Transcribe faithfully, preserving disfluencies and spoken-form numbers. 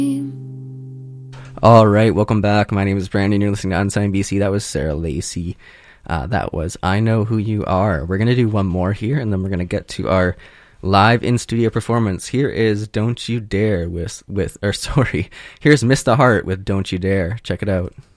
All right, welcome back. My name is Brandon. You're listening to Unsigned B C. That was Sarah Lacey. Uh, that was I Know Who You Are. We're going to do one more here, and then we're going to get to our live in-studio performance. Here is Don't You Dare with, with or sorry, here's Miss the Heart with Don't You Dare. Check it out.